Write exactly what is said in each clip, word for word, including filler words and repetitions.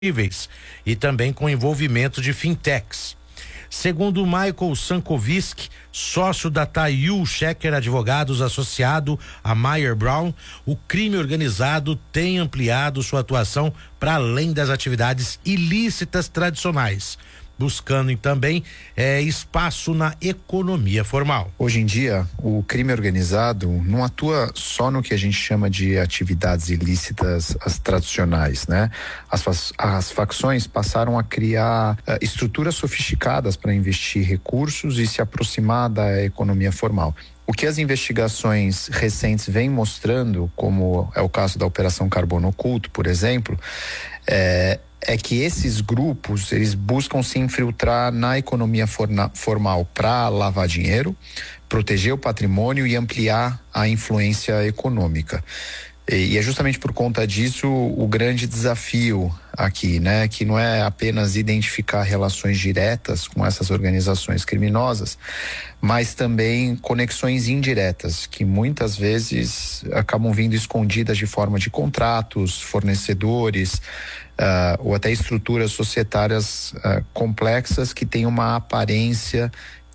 e também com envolvimento de fintechs. Segundo Michael Sankovisk, sócio da Taiyu Schecker Advogados associado a Mayer Brown, o crime organizado tem ampliado sua atuação para além das atividades ilícitas tradicionais, buscando também é, espaço na economia formal. Hoje em dia, o crime organizado não atua só no que a gente chama de atividades ilícitas as tradicionais, né? As, as facções passaram a criar uh, estruturas sofisticadas para investir recursos e se aproximar da economia formal. O que as investigações recentes vêm mostrando, como é o caso da Operação Carbono Oculto, por exemplo, é é que esses grupos, eles buscam se infiltrar na economia forna, formal para lavar dinheiro, proteger o patrimônio e ampliar a influência econômica. E, e é justamente por conta disso o grande desafio aqui, né? Que não é apenas identificar relações diretas com essas organizações criminosas, mas também conexões indiretas, que muitas vezes acabam vindo escondidas de forma de contratos, fornecedores, Uh, ou até estruturas societárias uh, complexas que têm uma aparência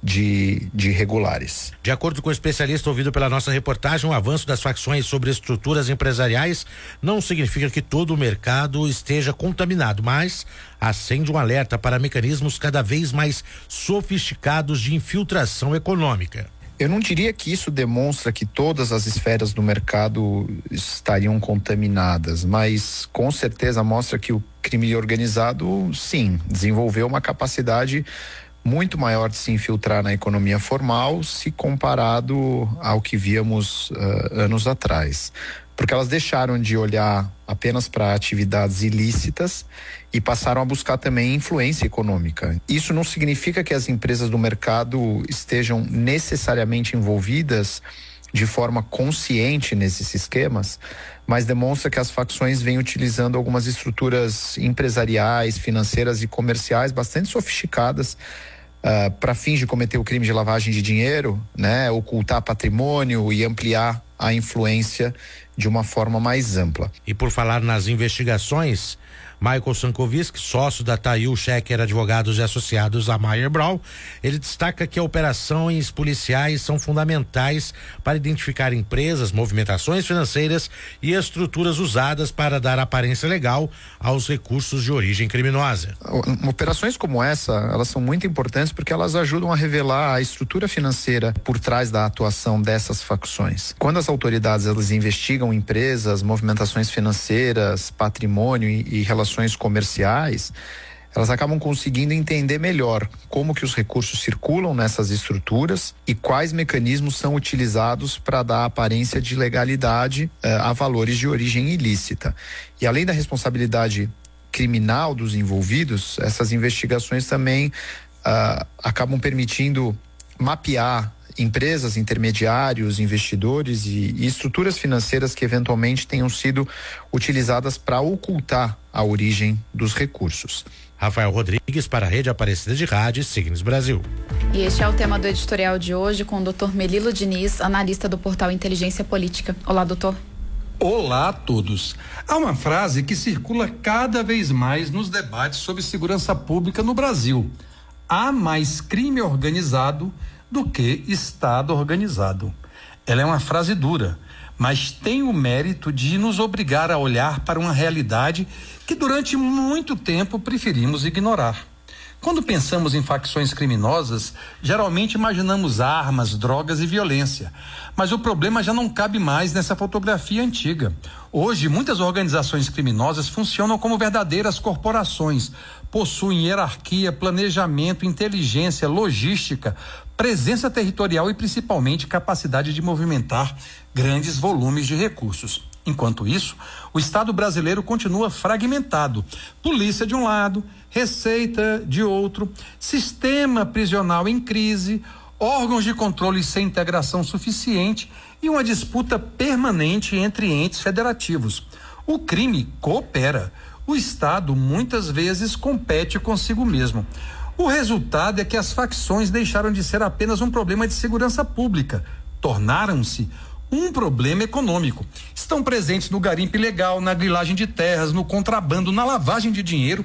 de, de regulares. De acordo com o especialista ouvido pela nossa reportagem, o avanço das facções sobre estruturas empresariais não significa que todo o mercado esteja contaminado, mas acende um alerta para mecanismos cada vez mais sofisticados de infiltração econômica. Eu não diria que isso demonstra que todas as esferas do mercado estariam contaminadas, mas com certeza mostra que o crime organizado, sim, desenvolveu uma capacidade muito maior de se infiltrar na economia formal se comparado ao que víamos uh, anos atrás. Porque elas deixaram de olhar apenas para atividades ilícitas e passaram a buscar também influência econômica. Isso não significa que as empresas do mercado estejam necessariamente envolvidas de forma consciente nesses esquemas, mas demonstra que as facções vêm utilizando algumas estruturas empresariais, financeiras e comerciais bastante sofisticadas Uh, para fins de cometer o crime de lavagem de dinheiro, né, ocultar patrimônio e ampliar a influência de uma forma mais ampla. E por falar nas investigações, Michael Sankovisk, sócio da Taiyu Schecker Advogados e associados a Mayer Brown, ele destaca que operações policiais são fundamentais para identificar empresas, movimentações financeiras e estruturas usadas para dar aparência legal aos recursos de origem criminosa. Operações como essa, elas são muito importantes porque elas ajudam a revelar a estrutura financeira por trás da atuação dessas facções. Quando as autoridades elas investigam empresas, movimentações financeiras, patrimônio e, e relações comerciais, elas acabam conseguindo entender melhor como que os recursos circulam nessas estruturas e quais mecanismos são utilizados para dar aparência de legalidade eh, a valores de origem ilícita. E além da responsabilidade criminal dos envolvidos, essas investigações também uh, acabam permitindo mapear empresas, intermediários, investidores e, e estruturas financeiras que eventualmente tenham sido utilizadas para ocultar a origem dos recursos. Rafael Rodrigues para a Rede Aparecida de Rádio Signos Brasil. E este é o tema do editorial de hoje com o doutor Melilo Diniz, analista do portal Inteligência Política. Olá, doutor. Olá a todos. Há uma frase que circula cada vez mais nos debates sobre segurança pública no Brasil. Há mais crime organizado do que Estado organizado. Ela é uma frase dura, mas tem o mérito de nos obrigar a olhar para uma realidade que durante muito tempo preferimos ignorar. Quando pensamos em facções criminosas, geralmente imaginamos armas, drogas e violência. Mas o problema já não cabe mais nessa fotografia antiga. Hoje, muitas organizações criminosas funcionam como verdadeiras corporações. Possuem hierarquia, planejamento, inteligência, logística, presença territorial e principalmente capacidade de movimentar grandes volumes de recursos. Enquanto isso, o Estado brasileiro continua fragmentado. Polícia de um lado, Receita de outro, sistema prisional em crise, órgãos de controle sem integração suficiente e uma disputa permanente entre entes federativos. O crime coopera. O Estado muitas vezes compete consigo mesmo. O resultado é que as facções deixaram de ser apenas um problema de segurança pública, tornaram-se um problema econômico. Estão presentes no garimpo ilegal, na grilagem de terras, no contrabando, na lavagem de dinheiro